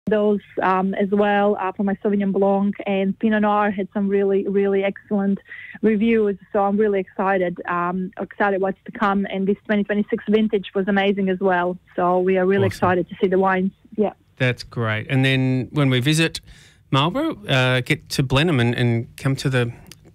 those as well for my Sauvignon Blanc, and Pinot Noir had some really, really excellent reviews. So I'm really excited what's to come. And this 2026 vintage was amazing as well. So we are really excited to see the wines. Yeah, that's great. And then when we visit Marlborough, get to Blenheim and come to the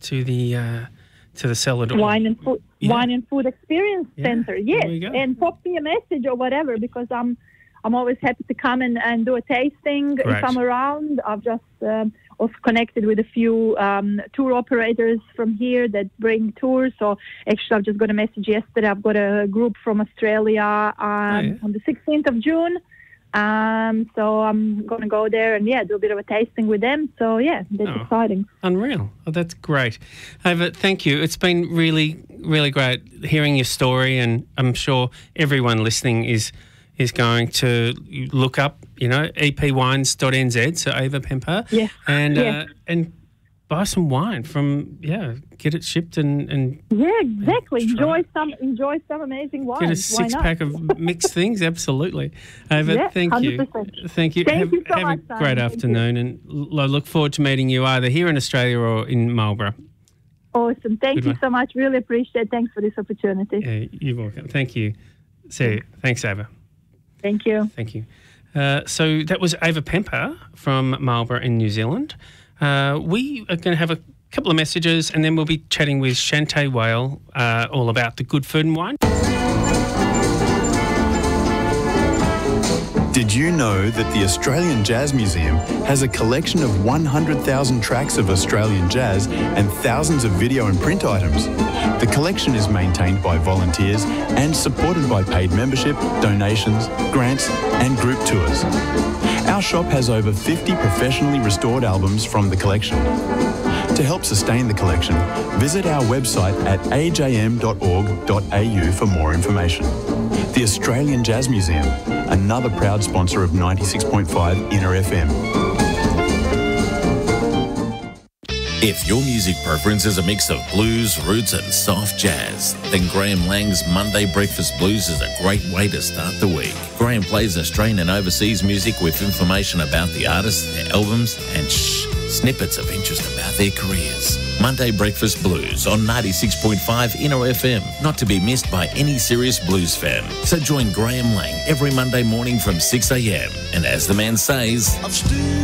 cellar wine and food experience center. Yes, and pop me a message or whatever, because I'm always happy to come and do a tasting if I'm around. I've just also connected with a few tour operators from here that bring tours. So actually, I've just got a message yesterday. I've got a group from Australia on the 16th of June. So I'm going to go there and, do a bit of a tasting with them. So, that's exciting. Unreal. Oh, that's great. Ava, thank you. It's been really, really great hearing your story, and I'm sure everyone listening is going to look up, epwines.nz, so Ava Pempar, and buy some wine from, get it shipped and exactly. Enjoy some amazing wine. Get a six-pack of mixed things, absolutely. Ava, thank 100%. you. Thank you. Have a great afternoon, and I look forward to meeting you either here in Australia or in Marlborough. Awesome. Thank you so much. Really appreciate it. Thanks for this opportunity. Yeah, you're welcome. Thank you. See you. Thanks, Ava. Thank you. Thank you. So that was Ava Pempar from Marlborough in New Zealand. We are going to have a couple of messages, and then we'll be chatting with Shantae Whale all about the good food and wine. Did you know that the Australian Jazz Museum has a collection of 100,000 tracks of Australian jazz and thousands of video and print items? The collection is maintained by volunteers and supported by paid membership, donations, grants and group tours. Our shop has over 50 professionally restored albums from the collection. To help sustain the collection, visit our website at ajm.org.au for more information. The Australian Jazz Museum, another proud sponsor of 96.5 Inner FM. If your music preference is a mix of blues, roots and soft jazz, then Graham Lang's Monday Breakfast Blues is a great way to start the week. Graham plays Australian and overseas music with information about the artists, their albums and snippets of interest about their careers. Monday Breakfast Blues on 96.5 Inner FM, not to be missed by any serious blues fan. So join Graham Lang every Monday morning from 6 a.m. And as the man says,